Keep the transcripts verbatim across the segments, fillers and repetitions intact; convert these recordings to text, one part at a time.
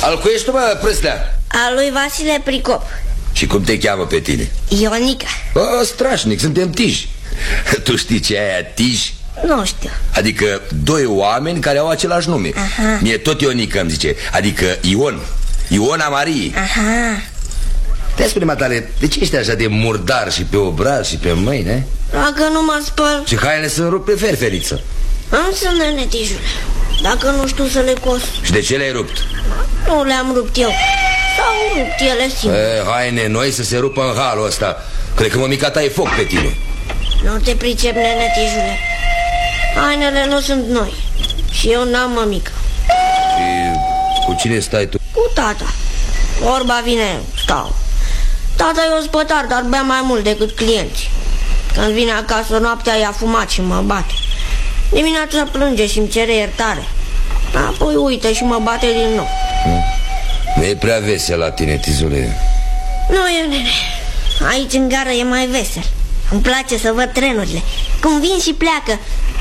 Al cui ești tu, mă, Prâslea? Al lui Vasile Pricop. Și cum te cheamă pe tine? Ionica. O, strașnic, suntem tiși. Tu știi ce e aia tiși? Nu știu. Adică doi oameni care au același nume. Aha. Mie tot Ionica îmi zice. Adică Ion, Iona Marie. Aha. Te spune, matale, de ce ești așa de murdar și pe obraz și pe mâini, eh? Dacă nu mă spăl. Și hainele să rup pe ferferiță. Însă, nene Tijule, dacă nu știu să le cos. Și de ce le-ai rupt? Nu le-am rupt eu. S-au rupt ele singure. E, haine noi să se rupă în halul ăsta. Cred că mămica ta e foc pe tine. Nu te pricep, nene Tijule. Hainele nu sunt noi. Și eu n-am mămică. Și cu cine stai tu? Cu tata. Orba vine, stau. Tata e ospătar, dar bea mai mult decât clienții. Când vine acasă noaptea, i-a fumat și mă bate. Dimineața plânge și îmi cere iertare. Apoi uită și mă bate din nou. Nu e prea vesel la tine, Tizule. Nu e, nene. Aici în gară e mai vesel. Îmi place să văd trenurile. Cum vin și pleacă.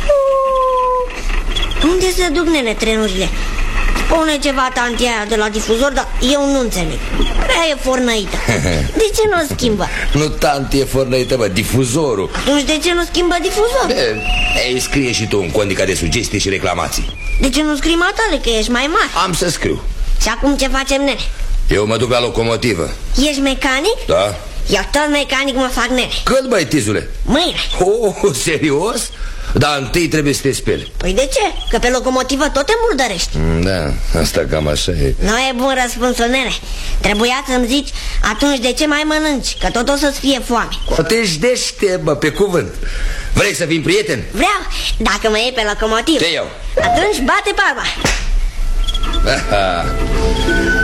Unde se duc, nene, trenurile? Spune ceva tantia aia de la difuzor, dar eu nu înțeleg. Prea e fornăită. De ce nu o schimbă? Nu tanti e fornăită, bă, difuzorul. Atunci de ce nu schimbă difuzorul? E, ei, scrie și tu un condica de sugestii și reclamații. De ce nu scrii, matale, că ești mai mare? Am să scriu. Și acum ce facem, nene? Eu mă duc la locomotivă. Ești mecanic? Da. Eu tot mecanic mă fac, nene. Când, băi, Tizule? Mâine. Oh, serios? Dar întâi trebuie să te speli. Păi de ce? Că pe locomotivă tot te murdărești. Da, asta cam așa e. Nu e bun răspunsul, nene. Trebuia să-mi zici, atunci de ce mai mănânci? Că tot o să-ți fie foame. Te jdește, bă, pe cuvânt. Vrei să fim prieteni? Vreau, dacă mă iei pe locomotivă. Te iau. Atunci bate palma.